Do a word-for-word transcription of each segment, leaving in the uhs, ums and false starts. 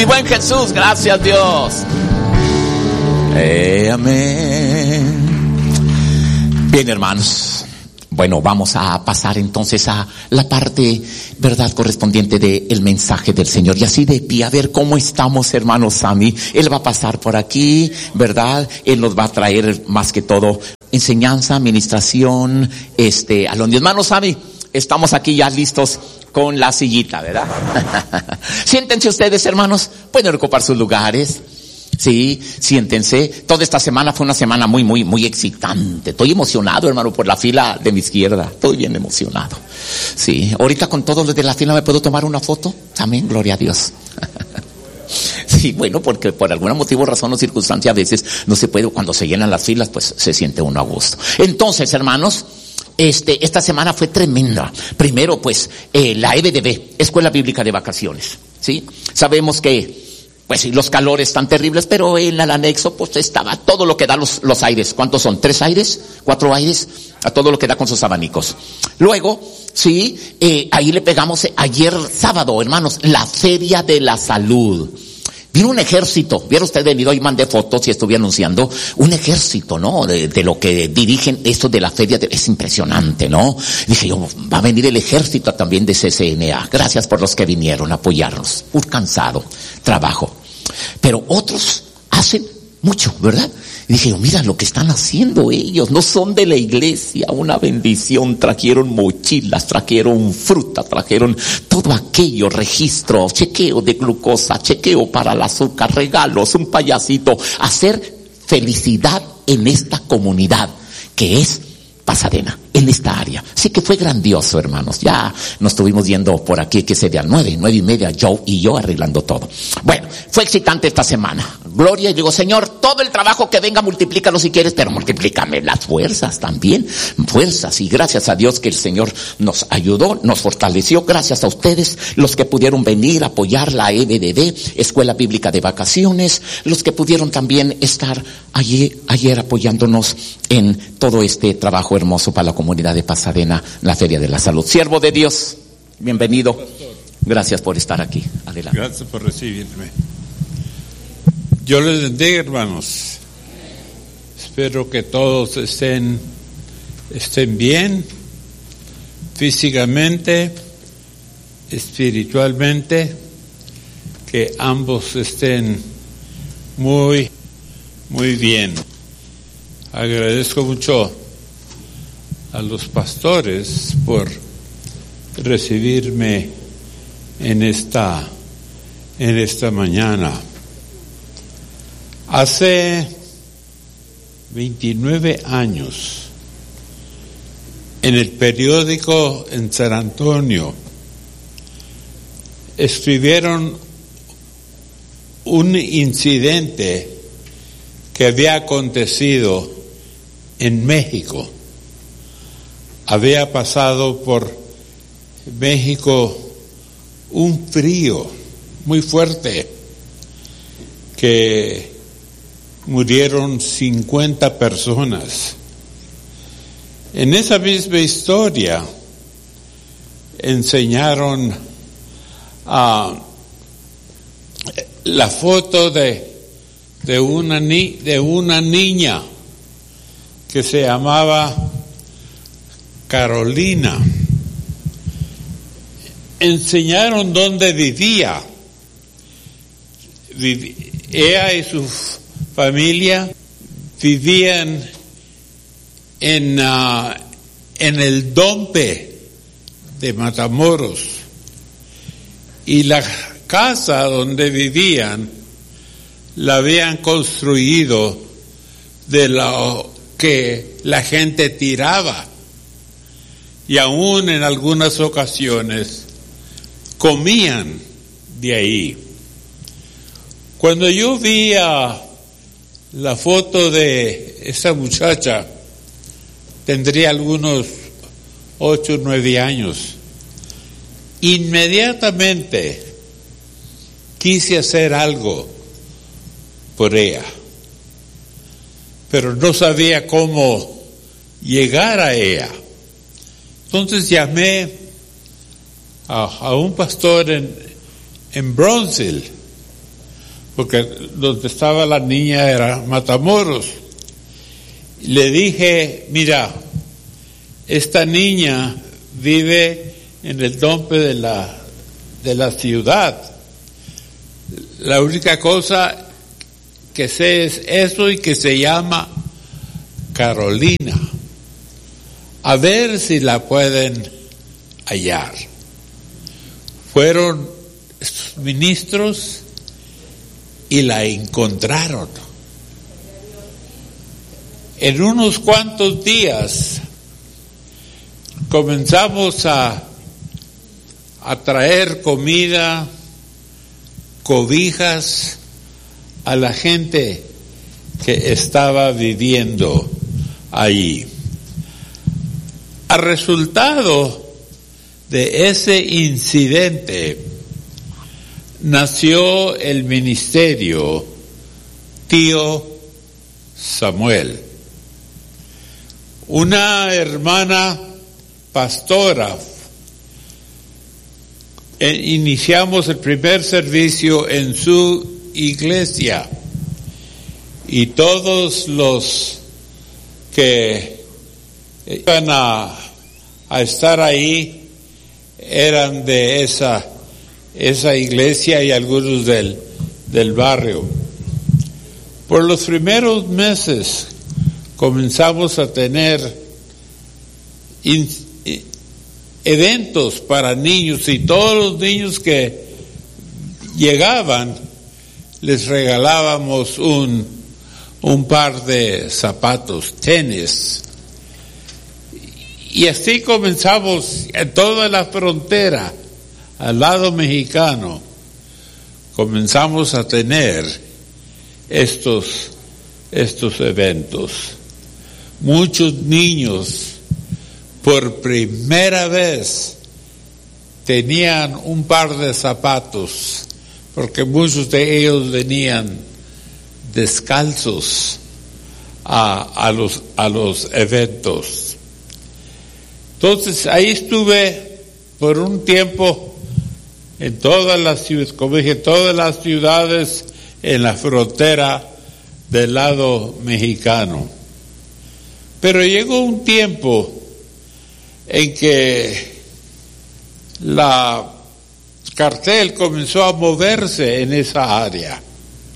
Mi buen Jesús, gracias Dios. Eh, amén. Bien, hermanos. Bueno, vamos a pasar entonces a la parte, verdad, correspondiente del mensaje del Señor. Y así de pie, a ver cómo estamos, hermanos Sammy. Él va a pasar por aquí, verdad. Él nos va a traer más que todo enseñanza, administración, este, a los hermanos Sammy. Estamos aquí ya listos con la sillita, ¿verdad? Siéntense ustedes, hermanos. Pueden ocupar sus lugares. Sí, siéntense. Toda esta semana fue una semana muy, muy, muy excitante. Estoy emocionado, hermano, por la fila de mi izquierda. Estoy bien emocionado. Sí, ahorita con todos los de la fila me puedo tomar una foto. Amén, gloria a Dios. Sí, bueno, porque por algún motivo, razón o circunstancia a veces no se puede. Cuando se llenan las filas, pues se siente uno a gusto. Entonces, hermanos, este, esta semana fue tremenda. Primero, pues, eh, la E B D B, Escuela Bíblica de Vacaciones. Sí, sabemos que pues sí, los calores están terribles, pero en el anexo pues estaba todo lo que da los, los aires. ¿Cuántos son? ¿Tres aires? ¿Cuatro aires? A todo lo que da con sus abanicos. Luego, sí, eh, ahí le pegamos eh, ayer sábado, hermanos, la Feria de la Salud. Vino un ejército, vieron ustedes, y hoy mandé fotos y estuve anunciando un ejército, ¿no? De, de lo que dirigen esto de la feria, de, es impresionante, ¿no? Dije yo, va a venir el ejército también de C C N A. Gracias por los que vinieron a apoyarnos. Un cansado trabajo. Pero otros hacen mucho, ¿verdad? Y dije yo, mira lo que están haciendo ellos, no son de la iglesia, una bendición. Trajeron mochilas, trajeron fruta, trajeron todo aquello, registro, chequeo de glucosa, chequeo para el azúcar, regalos, un payasito, hacer felicidad en esta comunidad que es Pasadena, en esta área. Sí que fue grandioso, hermanos. Ya nos estuvimos yendo por aquí, que sería nueve, nueve y media, yo y yo arreglando todo. Bueno, fue excitante esta semana. Gloria, y digo, Señor, todo el trabajo que venga, multiplícalo si quieres, pero multiplícame las fuerzas también. Fuerzas, y gracias a Dios que el Señor nos ayudó, nos fortaleció. Gracias a ustedes, los que pudieron venir a apoyar la E B D B, Escuela Bíblica de Vacaciones, los que pudieron también estar allí, ayer apoyándonos en todo este trabajo hermoso para la comunidad de Pasadena, la Feria de la Salud. Siervo de Dios, bienvenido. Gracias por estar aquí. Adelante. Gracias por recibirme. Yo les bendiga, hermanos. Espero que todos estén, estén bien, físicamente, espiritualmente, que ambos estén muy, muy bien. Agradezco mucho a los pastores por recibirme en esta, en esta mañana. Hace veintinueve años, en el periódico en San Antonio, escribieron un incidente que había acontecido en México. Había pasado por México un frío muy fuerte que murieron cincuenta personas. En esa misma historia enseñaron a la foto de de una ni, de una niña que se llamaba Carolina. Enseñaron dónde vivía. Viv, ella y su familia vivían en uh, en el Dompe de Matamoros, y la casa donde vivían la habían construido de lo que la gente tiraba, y aún en algunas ocasiones comían de ahí. Cuando yo vi a la foto de esa muchacha, tendría algunos ocho o nueve años, inmediatamente quise hacer algo por ella, pero no sabía cómo llegar a ella. Entonces llamé a, a un pastor en, en Brownsville, porque donde estaba la niña era Matamoros. Le dije, mira, esta niña vive en el tope de la, de la ciudad. La única cosa que sé es eso y que se llama Carolina. A ver si la pueden hallar. Fueron estos ministros y la encontraron. En unos cuantos días comenzamos a, a traer comida, cobijas a la gente que estaba viviendo allí. A resultado de ese incidente nació el ministerio Tío Samuel. Una hermana pastora, eh, iniciamos el primer servicio en su iglesia y todos los que iban a, a estar ahí eran de esa, esa iglesia y algunos del, del barrio. Por los primeros meses comenzamos a tener in, eventos para niños y todos los niños que llegaban les regalábamos un, un par de zapatos, tenis. Y así comenzamos en toda la frontera, al lado mexicano, comenzamos a tener estos, estos eventos. Muchos niños por primera vez tenían un par de zapatos, porque muchos de ellos venían descalzos a, a los, a los eventos. Entonces ahí estuve por un tiempo en todas las ciudades, como dije, todas las ciudades en la frontera del lado mexicano. Pero llegó un tiempo en que la cartel comenzó a moverse en esa área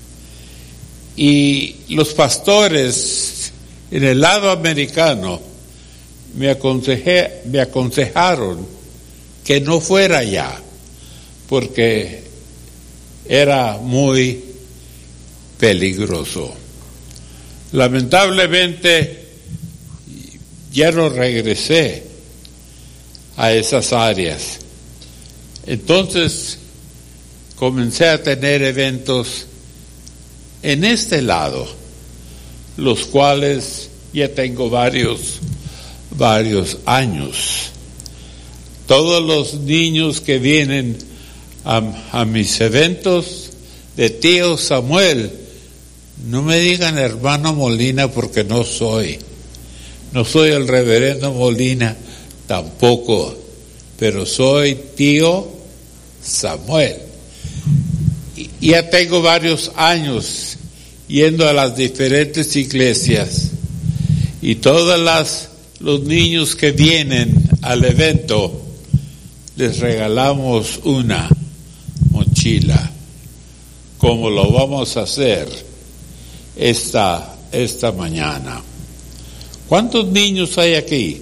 y los pastores en el lado americano me aconsejé, me aconsejaron que no fuera allá porque era muy peligroso. Lamentablemente ya no regresé a esas áreas. Entonces comencé a tener eventos en este lado, los cuales ya tengo varios, varios años. Todos los niños que vienen a, a mis eventos de Tío Samuel, no me digan hermano Molina porque no soy. No soy el reverendo Molina tampoco, pero soy Tío Samuel. Y ya tengo varios años yendo a las diferentes iglesias y todas las los niños que vienen al evento les regalamos una mochila, como lo vamos a hacer esta esta mañana. ¿Cuántos niños hay aquí?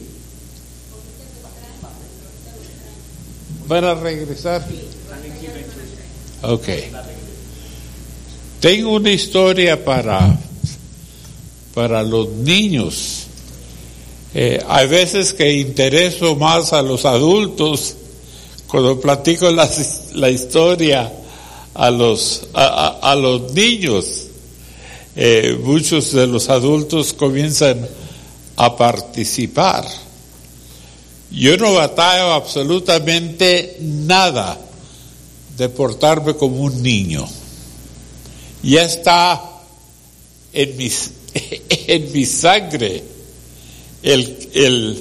¿Van a regresar? Ok. Tengo una historia para, para los niños. Eh, hay veces que intereso más a los adultos cuando platico la, la historia a los, a, a, a los niños. Eh, muchos de los adultos comienzan a participar. Yo no batallo absolutamente nada de portarme como un niño. Ya está en mi, en mi sangre el, el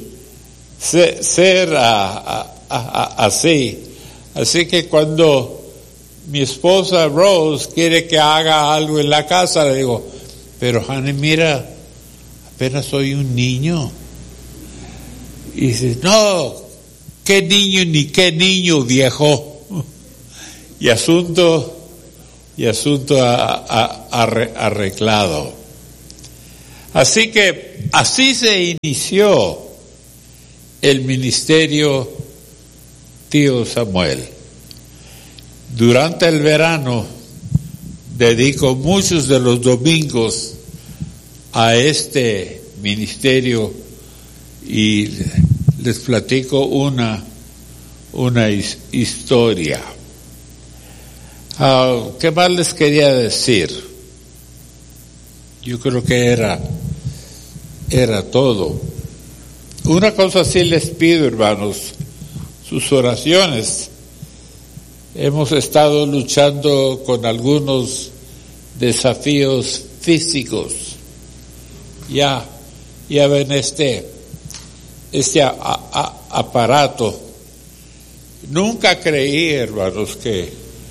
ser, ser a, a, a, así. Así que cuando mi esposa Rose quiere que haga algo en la casa. Le digo, pero Honey, mira, apenas soy un niño. Y dice, no, qué niño ni qué niño, viejo. Y asunto, y asunto a, a, a, arreglado. Así que así se inició el ministerio Tío Samuel. Durante el verano dedico muchos de los domingos a este ministerio y les platico una, una his, historia. Uh, ¿Qué más les quería decir? Yo creo que era, era todo. Una cosa sí les pido, hermanos, sus oraciones. Hemos estado luchando con algunos desafíos físicos. Ya, ya ven este, este a, a, aparato. Nunca creí, hermanos, que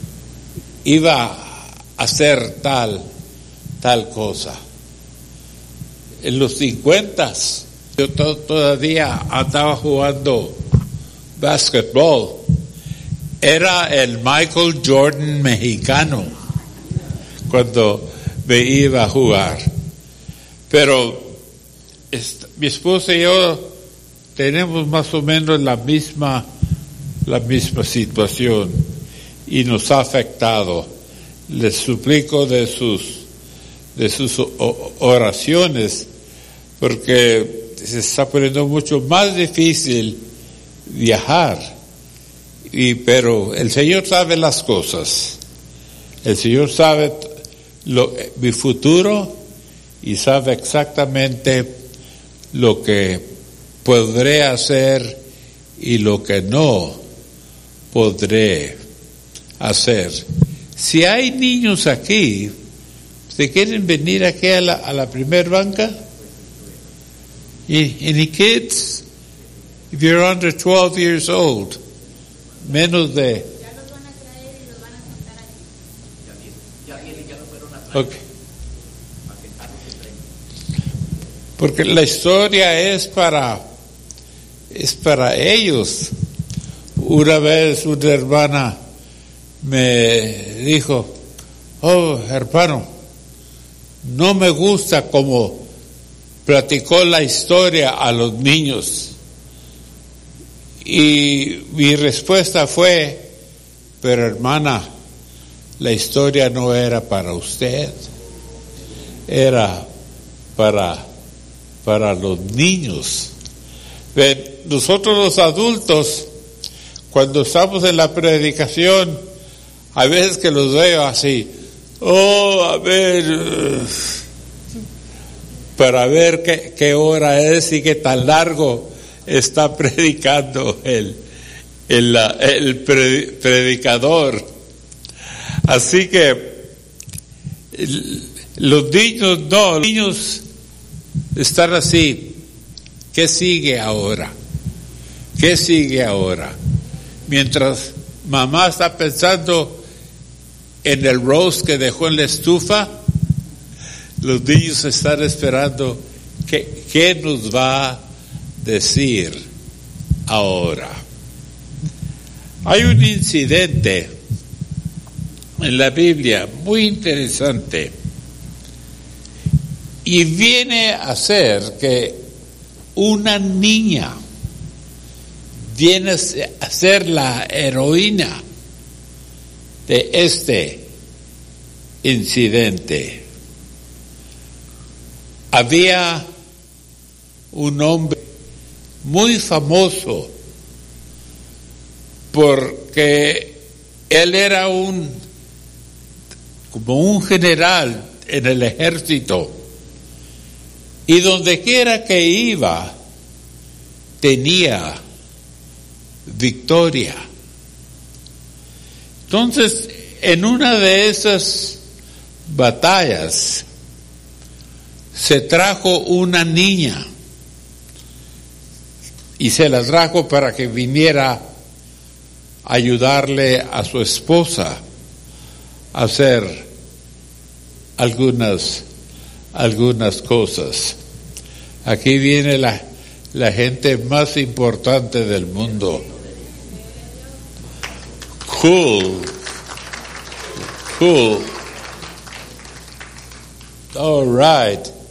iba a hacer tal, tal cosa. En los cincuentas, yo to, todavía andaba jugando básquetbol. Era el Michael Jordan mexicano cuando me iba a jugar. Pero esta, mi esposa y yo tenemos más o menos la misma, la misma situación y nos ha afectado. Les suplico de sus, de sus oraciones, porque se está poniendo mucho más difícil viajar. Y, pero el Señor sabe las cosas. El Señor sabe lo, mi futuro y sabe exactamente lo que podré hacer y lo que no podré hacer. Si hay niños aquí, ¿se quieren venir aquí a la, a la primer banca? Any kids? If you're under twelve years old, menos de... Ya los van a traer y los van a sentar aquí. Ya vienen, ya lo fueron a traer. Okay. Porque la historia es para, es para ellos. Una vez una hermana me dijo, oh, hermano, no me gusta como platicó la historia a los niños. Y mi respuesta fue, pero hermana, la historia no era para usted, era para, para los niños. Ven, nosotros los adultos, cuando estamos en la predicación, a veces que los veo así, oh, a ver, para ver qué, qué hora es y qué tan largo está predicando el, el, el predicador. Así que los niños no, los niños están así. ¿Qué sigue ahora? ¿Qué sigue ahora? Mientras mamá está pensando en el roast que dejó en la estufa, los niños están esperando qué, qué nos va a decir ahora. Hay un incidente en la Biblia muy interesante y viene a ser que una niña viene a ser la heroína de este incidente. Había un hombre muy famoso porque él era un como un general en el ejército y donde quiera que iba tenía victoria. Entonces, en una de esas batallas se trajo una niña y se la trajo para que viniera a ayudarle a su esposa, hacer algunas, algunas cosas. Aquí viene la, la gente más importante del mundo. Cool. Cool. All right.